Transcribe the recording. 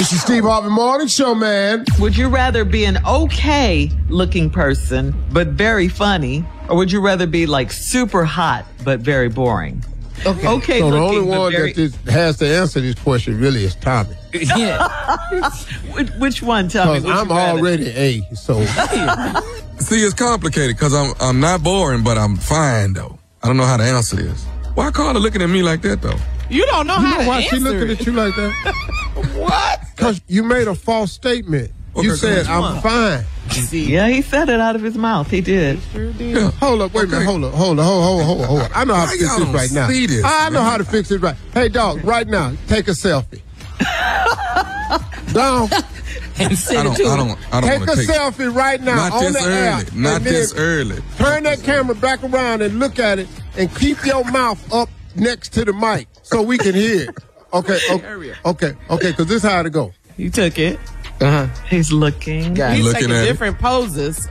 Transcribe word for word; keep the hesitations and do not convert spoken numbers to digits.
This is Steve Harvey Morning Show, man. Would you rather be an okay-looking person, but very funny, or would you rather be, like, super hot, but very boring? Okay. Okay so the looking, only one very... that this has to answer this question really is Tommy. Yeah. which, which one, Tommy? Because I'm already A, so. See, it's complicated because I'm I'm not boring, but I'm fine, though. I don't know how to answer this. Why Carla looking at me like that, though? You don't know you how know to why answer she looking it. at you like that? What? Because you made a false statement. Okay, you said, so I'm fine. Yeah, he said it out of his mouth. He did. Yeah. Hold up, wait Okay. a minute, hold up, hold up, hold up, hold up, hold up, hold up. I know how to Why fix y'all this don't right now. see this, I know man? how to fix this right. Hey, dog, right now, take a selfie. Down. And I send don't, it to I him. don't, I don't Take want a to take selfie right now Not on this the air. early. Not and then this early. Turn that camera back around and look at it and keep your mouth up next to the mic so we can hear it. Okay, okay, okay, okay, because this is how to go. You took it. Uh-huh. He's looking. Got it. He's Looking taking at it. different poses.